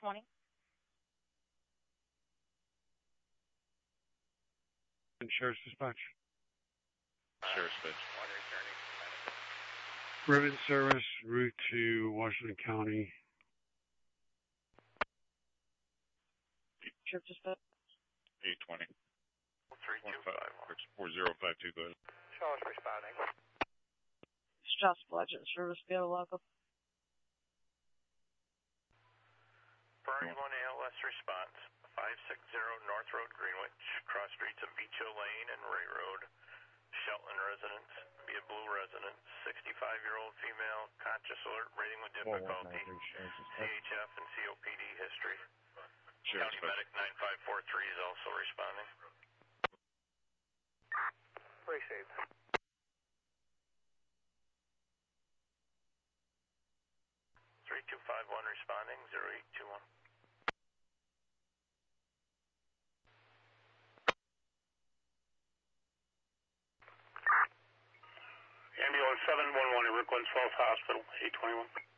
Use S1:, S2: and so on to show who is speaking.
S1: 820.
S2: And Sheriff's Dispatch.
S3: Sheriff's Dispatch.
S2: Ribbon service, route to Washington County.
S1: Sheriff's Dispatch.
S3: 820.
S4: 3251.
S3: 4052, go ahead.
S4: Show us responding.
S1: Strauss Budget Service, be able to
S4: Burning 1 ALS response. 560 North Road, Greenwich. Cross streets of Beach Hill Lane and Ray Road. Shelton residence. Via Blue residence. 65-year-old female. Conscious alert. Rating with difficulty. CHF and COPD history.
S3: Sheriff's
S4: County Medic 9543 is also responding. Received. Three 251 responding. 0821. Ambulance 711 at Rickland Falls Hospital. 821.